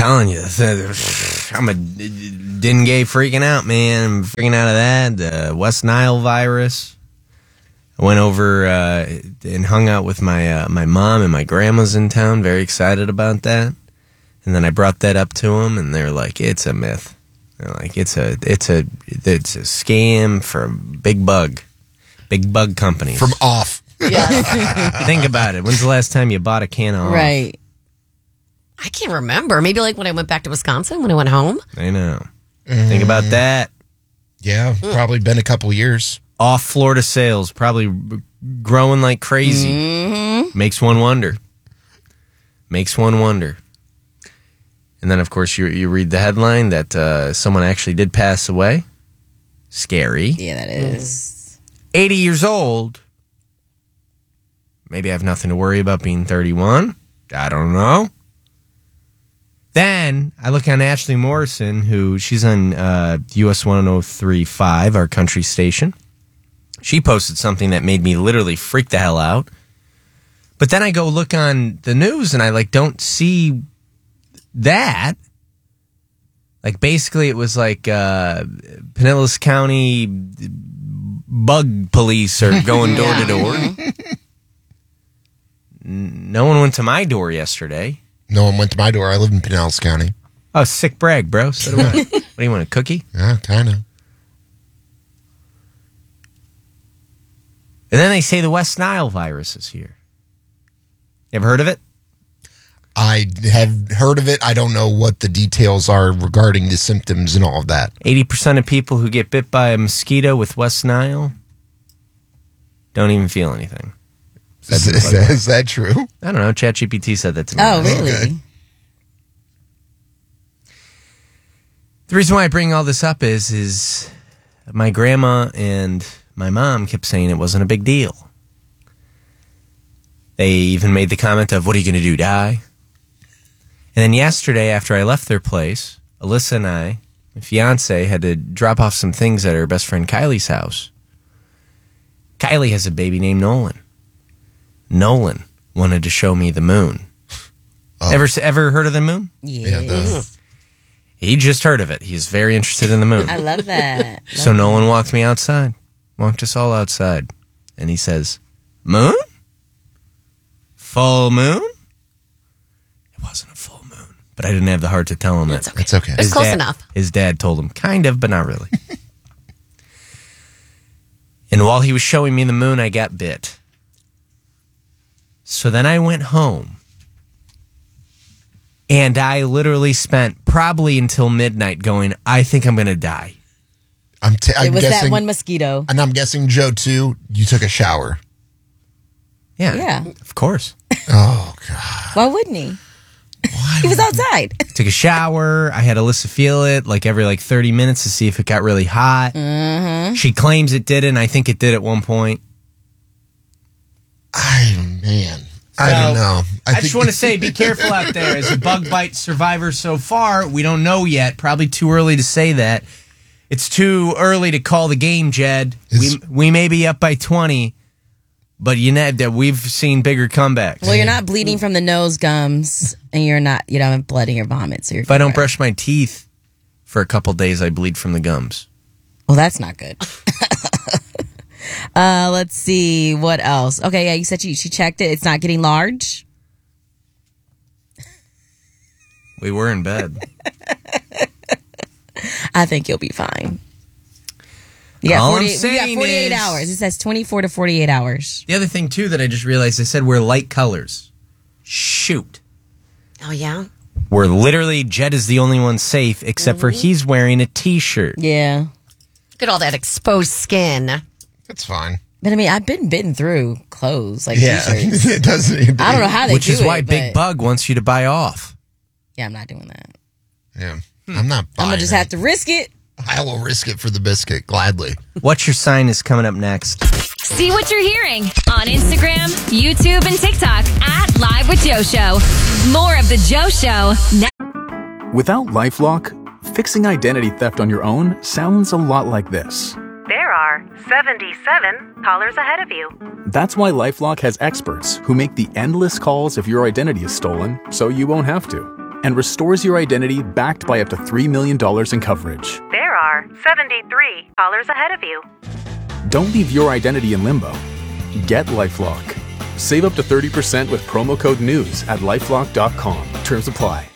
telling you, I'm a Dingay freaking out, man. I'm freaking out of that. The West Nile virus. I went over and hung out with my mom and my grandma's in town. Very excited about that. And then I brought that up to them, and they're like, "It's a myth. They're like, it's a scam for big bug companies from off." Yeah. Think about it. When's the last time you bought a can of off? Right. I can't remember. Maybe like when I went back to Wisconsin, when I went home. I know. Think about that. Yeah, probably been a couple years. Off Florida sales probably growing like crazy. Mm-hmm. Makes one wonder. And then, of course, you read the headline that someone actually did pass away. Scary. Yeah, that is. 80 years old. Maybe I have nothing to worry about being 31. I don't know. Then I look on Ashley Morrison, she's on US 103.5, our country station. She posted something that made me literally freak the hell out. But then I go look on the news and I don't see that. Basically it was Pinellas County bug police are going door to door. No one went to my door yesterday. No one went to my door. I live in Pinellas County. Oh, sick brag, bro. So do I. What do you want, a cookie? Yeah, kind of. And then they say the West Nile virus is here. You ever heard of it? I have heard of it. I don't know what the details are regarding the symptoms and all of that. 80% of people who get bit by a mosquito with West Nile don't even feel anything. Is that true? I don't know. ChatGPT said that to me. Oh, really? Okay. The reason why I bring all this up is my grandma and my mom kept saying it wasn't a big deal. They even made the comment of, what are you going to do, die? And then yesterday, after I left their place, Alyssa and I, my fiance, had to drop off some things at her best friend Kylie's house. Kylie has a baby named Nolan. Nolan wanted to show me the moon. Oh. Ever heard of the moon? Yeah. He just heard of it. He's very interested in the moon. I love that. So Nolan walked me outside. Walked us all outside. And he says, moon? Full moon? It wasn't a full moon. But I didn't have the heart to tell him that. It's okay. It's close enough. His dad told him, kind of, but not really. And while he was showing me the moon, I got bit. So then I went home. And I literally spent probably until midnight going, I think I'm going to die. I'm it was guessing, that one mosquito. And I'm guessing, Joe, too, you took a shower. Yeah. Of course. Oh, God. Why wouldn't he? He was outside. Took a shower. I had Alyssa feel it every 30 minutes to see if it got really hot. Mm-hmm. She claims it didn't. I think it did at one point. I don't know. I just want to say, be careful out there. As a bug bite survivor so far, we don't know yet. Probably too early to say that. It's too early to call the game, Jed. We may be up by 20, but we've seen bigger comebacks. Well, you're not bleeding from the nose, gums, and you don't have blood in your vomit. So if I don't brush my teeth for a couple days, I bleed from the gums. Well, that's not good. Let's see. What else? Okay, yeah, you said she checked it. It's not getting large? We were in bed. I think you'll be fine. You got 48 hours. It says 24 to 48 hours. The other thing, too, that I just realized, I said we're light colors. Shoot. Oh, yeah? We're literally, Jed is the only one safe, except for he's wearing a T-shirt. Yeah. Look at all that exposed skin. That's fine. But I mean, I've been bitten through clothes, T-shirts. It doesn't. I don't know how they do it. Which is why Big Bug wants you to buy off. Yeah, I'm not doing that. Yeah. I'm not buying I'm going to just have to risk it. I will risk it for the biscuit, gladly. What's Your Sign is coming up next. See what you're hearing on Instagram, YouTube, and TikTok at Live with Joe Show. More of The Joe Show. Without LifeLock, fixing identity theft on your own sounds a lot like this. There are 77 callers ahead of you. That's why LifeLock has experts who make the endless calls if your identity is stolen, so you won't have to. and restores your identity backed by up to $3 million in coverage. There are 73 callers ahead of you. Don't leave your identity in limbo. Get LifeLock. Save up to 30% with promo code NEWS at LifeLock.com. Terms apply.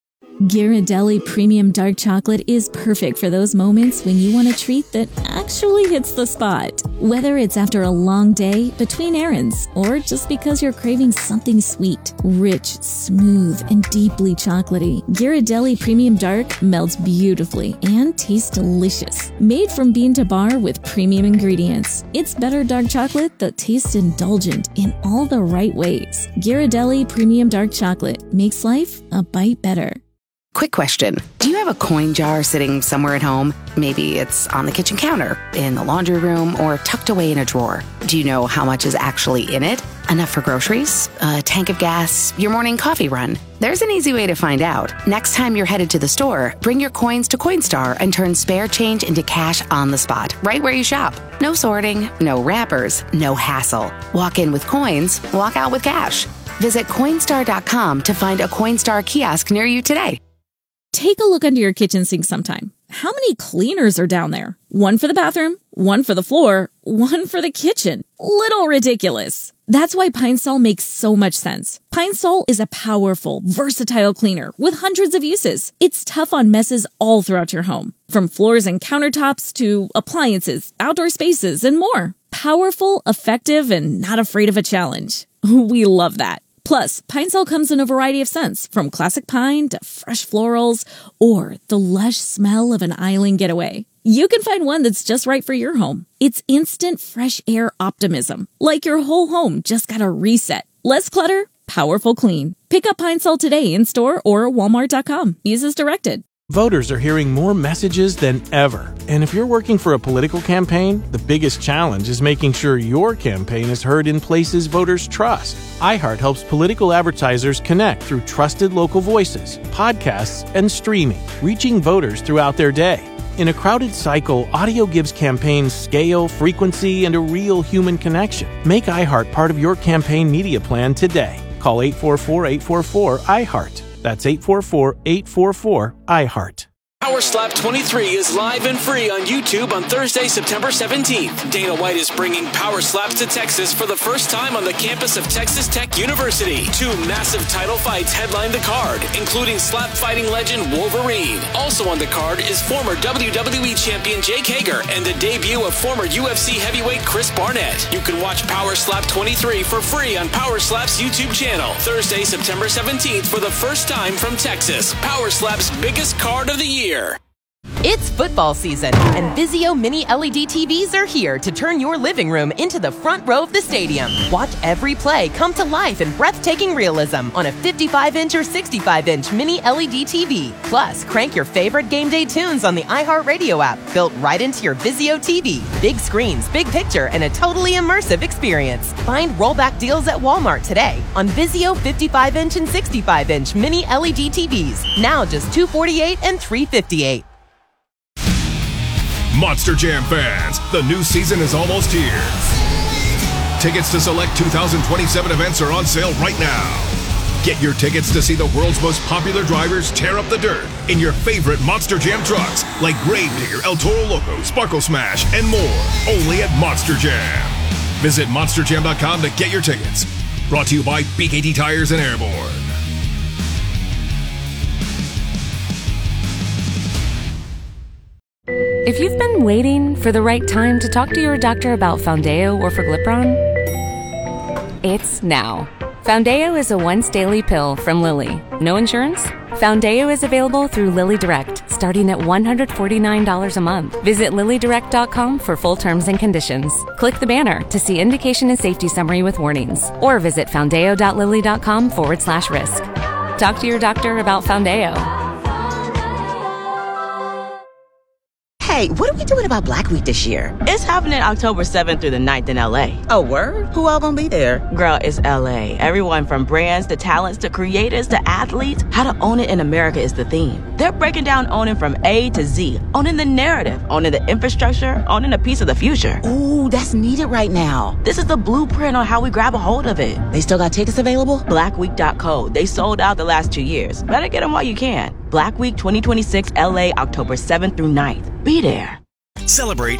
Ghirardelli Premium Dark Chocolate is perfect for those moments when you want a treat that actually hits the spot. Whether it's after a long day, between errands, or just because you're craving something sweet, rich, smooth, and deeply chocolatey, Ghirardelli Premium Dark melts beautifully and tastes delicious. Made from bean to bar with premium ingredients, it's better dark chocolate that tastes indulgent in all the right ways. Ghirardelli Premium Dark Chocolate makes life a bite better. Quick question. Do you have a coin jar sitting somewhere at home? Maybe it's on the kitchen counter, in the laundry room, or tucked away in a drawer. Do you know how much is actually in it? Enough for groceries? A tank of gas? Your morning coffee run? There's an easy way to find out. Next time you're headed to the store, bring your coins to Coinstar and turn spare change into cash on the spot, right where you shop. No sorting, no wrappers, no hassle. Walk in with coins, walk out with cash. Visit Coinstar.com to find a Coinstar kiosk near you today. Take a look under your kitchen sink sometime. How many cleaners are down there? One for the bathroom, one for the floor, one for the kitchen. Little ridiculous. That's why Pine Sol makes so much sense. Pine Sol is a powerful, versatile cleaner with hundreds of uses. It's tough on messes all throughout your home, from floors and countertops to appliances, outdoor spaces, and more. Powerful, effective, and not afraid of a challenge. We love that. Plus, Pine Sol comes in a variety of scents, from classic pine to fresh florals, or the lush smell of an island getaway. You can find one that's just right for your home. It's instant fresh air optimism, like your whole home just got a reset. Less clutter, powerful clean. Pick up Pine Sol today in store or Walmart.com. Use as directed. Voters are hearing more messages than ever. And if you're working for a political campaign, the biggest challenge is making sure your campaign is heard in places voters trust. iHeart helps political advertisers connect through trusted local voices, podcasts, and streaming, reaching voters throughout their day. In a crowded cycle, audio gives campaigns scale, frequency, and a real human connection. Make iHeart part of your campaign media plan today. Call 844-844-iHeart. That's 844-844-iHeart. Power Slap 23 is live and free on YouTube on Thursday, September 17th. Dana White is bringing Power Slaps to Texas for the first time on the campus of Texas Tech University. 2 massive title fights headline the card, including slap fighting legend Wolverine. Also on the card is former WWE champion Jake Hager and the debut of former UFC heavyweight Chris Barnett. You can watch Power Slap 23 for free on Power Slap's YouTube channel. Thursday, September 17th for the first time from Texas. Power Slap's biggest card of the year. It's football season, and Vizio Mini LED TVs are here to turn your living room into the front row of the stadium. Watch every play come to life in breathtaking realism on a 55-inch or 65-inch Mini LED TV. Plus, crank your favorite game day tunes on the iHeartRadio app, built right into your Vizio TV. Big screens, big picture, and a totally immersive experience. Find rollback deals at Walmart today on Vizio 55-inch and 65-inch Mini LED TVs. Now just $248 and $358. Monster Jam fans, the new season is almost here. Tickets to select 2027 events are on sale right now. Get your tickets to see the world's most popular drivers tear up the dirt in your favorite Monster Jam trucks like Gravedigger, El Toro Loco, Sparkle Smash, and more. Only at Monster Jam. Visit monsterjam.com to get your tickets. Brought to you by BKT Tires and Airborne. If you've been waiting for the right time to talk to your doctor about Foundeo or Forglipron, it's now. Foundeo is a once-daily pill from Lilly. No insurance? Foundeo is available through Lilly Direct, starting at $149 a month. Visit LillyDirect.com for full terms and conditions. Click the banner to see indication and safety summary with warnings, or visit foundeo.lilly.com/risk. Talk to your doctor about Foundeo. Hey, what are we doing about Black Week this year? It's happening October 7th through the 9th in LA. Oh, word? Who all gonna be there? Girl, it's LA. Everyone from brands to talents to creators to athletes. How to own it in America is the theme. They're breaking down owning from A to Z. Owning the narrative, owning the infrastructure, owning a piece of the future. Ooh, that's needed right now. This is the blueprint on how we grab a hold of it. They still got tickets available? Blackweek.co. They sold out the last 2 years. Better get them while you can. Black Week 2026 LA, October 7th through 9th. Be there. Celebrate